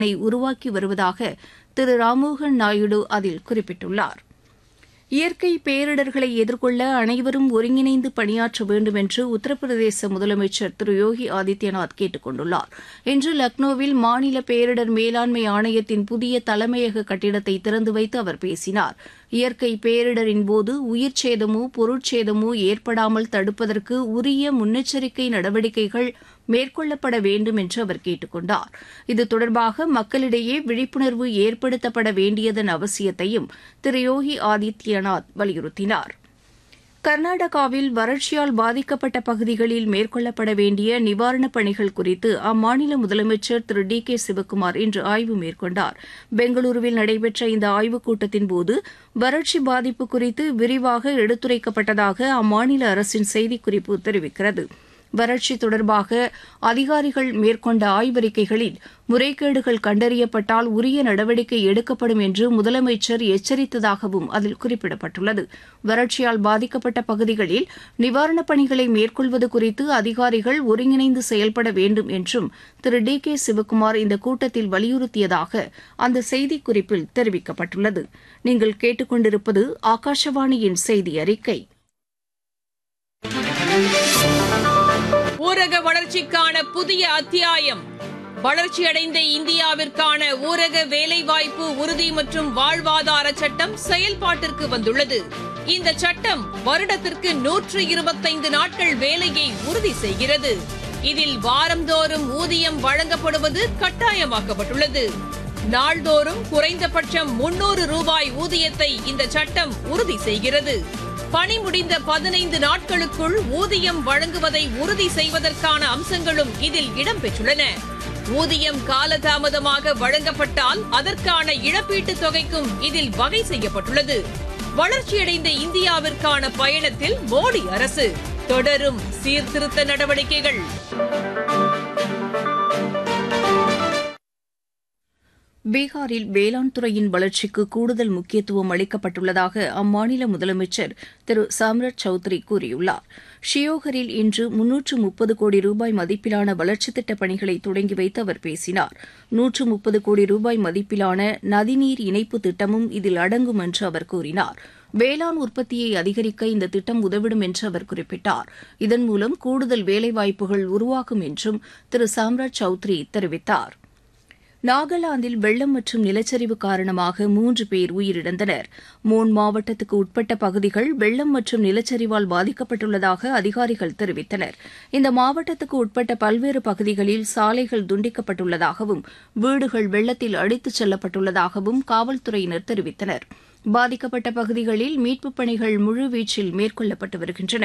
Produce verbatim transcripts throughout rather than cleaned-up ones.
உருவாக்கி வருவதாக திரு ராம்மோகன் நாயுடு அதில் குறிப்பிட்டுள்ளார். இயற்கை பேரிடர்களை எதிர்கொள்ள அனைவரும் ஒருங்கிணைந்து பணியாற்ற வேண்டும் என்று உத்தரப்பிரதேச முதலமைச்சர் திரு யோகி ஆதித்யநாத் கேட்டுக் கொண்டுள்ளார். இன்று லக்னோவில் மாநில பேரிடர் மேலாண்மை ஆணையத்தின் புதிய தலைமையக கட்டிடத்தை திறந்து வைத்து அவர் பேசினார். இயற்கை பேரிடரின் போது உயிர் சேதமோ பொருட்சேதமோ ஏற்படாமல் தடுப்பதற்கு உரிய முன்னெச்சரிக்கை நடவடிக்கைகள் மேற்கொள்ளப்பட வேண்டும் என்று அவர் கேட்டுக் கொண்டார். இது தொடர்பாக மக்களிடையே விழிப்புணர்வு ஏற்படுத்தப்பட வேண்டியதன் அவசியத்தையும் திரு யோகி ஆதித்யநாத் வலியுறுத்தினார். கர்நாடகாவில் வறட்சியால் பாதிக்கப்பட்ட பகுதிகளில் மேற்கொள்ளப்பட வேண்டிய நிவாரணப் பணிகள் குறித்து அம்மாநில முதலமைச்சர் திரு டி கே சிவக்குமார் இன்று ஆய்வு மேற்கொண்டார். பெங்களூருவில் நடைபெற்ற இந்த ஆய்வுக் கூட்டத்தின்போது வறட்சி பாதிப்பு குறித்து விரிவாக எடுத்துரைக்கப்பட்டதாக அம்மாநில அரசின் செய்திக்குறிப்பு தெரிவிக்கிறது. வறட்சி தொடர்பாக அதிகாரிகள் மேற்கொண்ட ஆய்வறிக்கைகளில் முறைகேடுகள் கண்டறியப்பட்டால் உரிய நடவடிக்கை எடுக்கப்படும் என்று முதலமைச்சர் எச்சரித்ததாகவும் அதில் குறிப்பிடப்பட்டுள்ளது. வறட்சியால் பாதிக்கப்பட்ட பகுதிகளில் நிவாரணப் பணிகளை மேற்கொள்வது குறித்து அதிகாரிகள் ஒருங்கிணைந்து செயல்பட வேண்டும் என்றும் திரு டி கே சிவக்குமார் இந்த கூட்டத்தில் வலியுறுத்தியதாக அந்த செய்திக்குறிப்பில் தெரிவிக்கப்பட்டுள்ளது. நீங்கள் கேட்டுக்கொண்டிருப்பது ஆகாஷவாணியின் செய்தி அறிக்கை. ஊரக வளர்ச்சிக்கான புதிய அத்தியாயம். வளர்ச்சியடைந்த இந்தியாவிற்கான ஊரக வேலைவாய்ப்பு உறுதி மற்றும் வாழ்வாதார சட்டம் செயல்பாட்டிற்கு வந்துள்ளது. இந்த சட்டம் வருடத்திற்கு நூற்று இருபத்தைந்து நாட்கள் வேலையை உறுதி செய்கிறது. இதில் வாரந்தோறும் ஊதியம் வழங்கப்படுவது கட்டாயமாக்கப்பட்டுள்ளது. நாள்தோறும் குறைந்தபட்சம் முன்னூறு ரூபாய் ஊதியத்தை இந்த சட்டம் உறுதி செய்கிறது. பணி முடிந்த பதினைந்து நாட்களுக்குள் ஊதியம் வழங்குவதை உறுதி செய்வதற்கான அம்சங்களும் இதில் இடம்பெற்றுள்ளன. ஊதியம் காலதாமதமாக வழங்கப்பட்டால் அதற்கான இழப்பீட்டுத் தொகைக்கும் இதில் வகை செய்யப்பட்டுள்ளது. வளர்ச்சியடைந்த இந்தியாவிற்கான பயணத்தில் மோடி அரசு தொடரும் சீர்திருத்த நடவடிக்கைகள். பீகாரில் வேளாண் துறையின் வளர்ச்சிக்கு கூடுதல் முக்கியத்துவம் அளிக்கப்பட்டுள்ளதாக அம்மாநில முதலமைச்சர் திரு சாம்ரத் சௌத்ரி கூறியுள்ளார். ஷியோகரில் இன்று முன்னூற்று முப்பது கோடி ரூபாய் மதிப்பிலான வளர்ச்சித் திட்டப் பணிகளை தொடங்கி வைத்து அவர் பேசினார். நூற்று முப்பது கோடி ரூபாய் மதிப்பிலான நதிநீர் இணைப்பு திட்டமும் இதில் அடங்கும் என்று அவர் கூறினார். வேளாண் உற்பத்தியை அதிகரிக்க இந்த திட்டம் உதவிடும் என்று அவர் குறிப்பிட்டார். இதன் மூலம் கூடுதல் வேலைவாய்ப்புகள் உருவாகும் என்றும் திரு சாம்ரத் சௌத்ரி தெரிவித்தார். நாகாலாந்தில் வெள்ளம் மற்றும் நிலச்சரிவு காரணமாக மூன்று பேர் உயிரிழந்தனர். மோன் மாவட்டத்துக்கு உட்பட்ட பகுதிகள் வெள்ளம் மற்றும் நிலச்சரிவால் பாதிக்கப்பட்டுள்ளதாக அதிகாரிகள் தெரிவித்தனர். இந்த மாவட்டத்துக்கு உட்பட்ட பல்வேறு பகுதிகளில் சாலைகள் துண்டிக்கப்பட்டுள்ளதாகவும் வீடுகள் வெள்ளத்தில் அடித்துச் செல்லப்பட்டுள்ளதாகவும் காவல்துறையினர் தெரிவித்தனர். பாதிக்கப்பட்ட பகுதிகளில் மீட்புப் பணிகள் முழுவீச்சில் மேற்கொள்ளப்பட்டு வருகின்றன.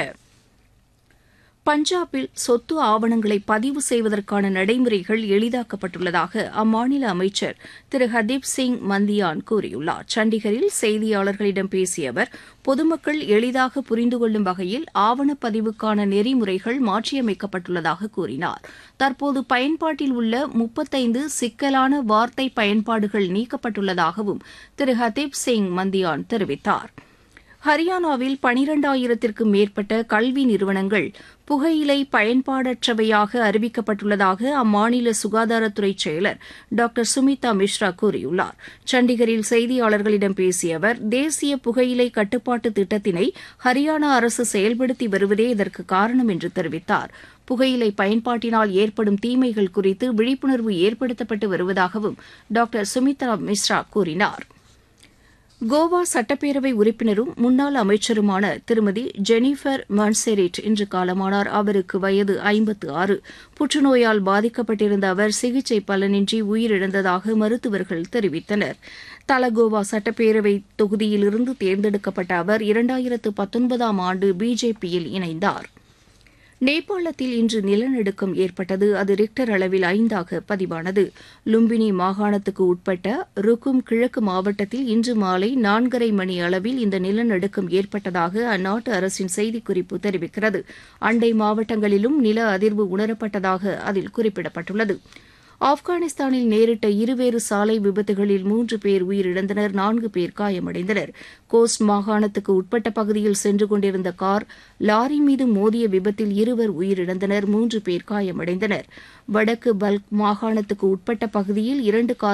பஞ்சாபில் சொத்து ஆவணங்களை பதிவு செய்வதற்கான நடைமுறைகள் எளிதாக்கப்பட்டுள்ளதாக அம்மாநில அமைச்சர் திரு ஹர்தீப் சிங் மந்தியான் கூறியுள்ளார். சண்டிகரில் செய்தியாளர்களிடம் பேசிய அவர் பொதுமக்கள் எளிதாக புரிந்து கொள்ளும் வகையில் ஆவணப்பதிவுக்கான நெறிமுறைகள் மாற்றியமைக்கப்பட்டுள்ளதாக கூறினார். தற்போது பயன்பாட்டில் உள்ள முப்பத்தைந்து சிக்கலான வார்த்தை பயன்பாடுகள் நீக்கப்பட்டுள்ளதாகவும் திரு ஹர்தீப் சிங் மந்தியான் தெரிவித்தார். ஹரியானாவில் பனிரெண்டாயிரத்திற்கும் மேற்பட்ட கல்வி நிறுவனங்கள் புகையிலை பயன்பாடற்றவையாக அறிவிக்கப்பட்டுள்ளதாக அம்மாநில சுகாதாரத்துறை செயலர் டாக்டர் சுமிதா மிஸ்ரா கூறியுள்ளார். சண்டிகரில் செய்தியாளர்களிடம் பேசிய அவர் தேசிய புகையிலை கட்டுப்பாட்டு திட்டத்தினை ஹரியானா அரசு செயல்படுத்தி வருவதே இதற்கு காரணம் என்று தெரிவித்தார். புகையிலை பயன்பாட்டினால் ஏற்படும் தீமைகள் குறித்து விழிப்புணர்வு ஏற்படுத்தப்பட்டு வருவதாகவும் டாக்டர் சுமிதா மிஸ்ரா கூறினார். கோவா சட்டப்பேரவை உறுப்பினரும் முன்னாள் அமைச்சருமான திருமதி ஜெனிஃபர் மான்செரிட் இன்று காலமானார். அவருக்கு வயது ஐம்பத்து ஆறு. புற்றுநோயால் பாதிக்கப்பட்டிருந்த அவர் சிகிச்சை பலனின்றி உயிரிழந்ததாக மருத்துவர்கள் தெரிவித்தனர். தலகோவா சட்டப்பேரவை தொகுதியிலிருந்து தேர்ந்தெடுக்கப்பட்ட அவர் இரண்டாயிரத்து பத்தொன்பதாம் ஆண்டு பிஜேபியில் இணைந்தார். நேபாளத்தில் இன்று நிலநடுக்கம் ஏற்பட்டது. அது ரிக்டர் அளவில் ஐந்தாக பதிவானது. லும்பினி மாகாணத்துக்கு உட்பட்ட ருக்கும் கிழக்கு மாவட்டத்தில் இன்று மாலை நான்கரை மணி அளவில் இந்த நிலநடுக்கம் ஏற்பட்டதாக அந்நாட்டு அரசின் செய்திக்குறிப்பு தெரிவிக்கிறது. அண்டை மாவட்டங்களிலும் நில அதிர்வு உணரப்பட்டதாக அதில் குறிப்பிடப்பட்டுள்ளது. ஆப்கானிஸ்தானில் நேரிட்ட இருவேறு சாலை விபத்துகளில் மூன்று பேர் உயிரிழந்தனர், நான்கு பேர் காயமடைந்தனர். கோஸ்ட் மாகாணத்துக்கு உட்பட்ட பகுதியில் சென்று கொண்டிருந்த கார் லாரி மீது மோதிய விபத்தில் இருவர் உயிரிழந்தனர், மூன்று பேர் காயமடைந்தனர். வடக்கு பல்க் மாகாணத்துக்கு உட்பட்ட பகுதியில் இரண்டு கார்